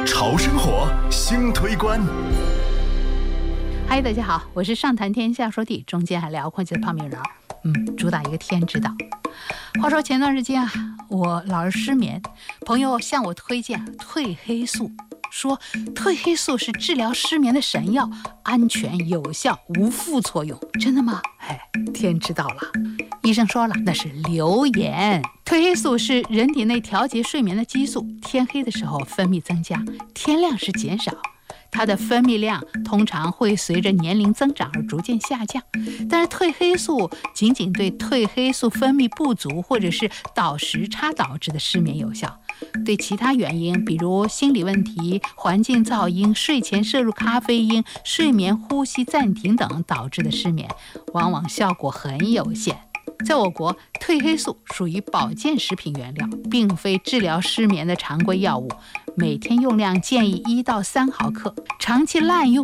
潮生活新推关。 嗨，大家好，我是上谈天下说地，中间还辽阔气的胖面人，主打一个天之道。话说前段时间我老是失眠，朋友向我推荐褪黑素，说褪黑素是治疗失眠的神药，安全有效，无副作用。真的吗？天知道了。医生说了，那是流言。褪黑素是人体内调节睡眠的激素，天黑的时候分泌增加，天亮时减少。它的分泌量通常会随着年龄增长而逐渐下降，但是褪黑素仅仅对褪黑素分泌不足或者是倒时差导致的失眠有效，对其他原因，比如心理问题、环境噪音、睡前摄入咖啡因、睡眠呼吸暂停等导致的失眠，往往效果很有限。在我国，褪黑素属于保健食品原料，并非治疗失眠的常规药物，每天用量建议1到3毫克，长期滥用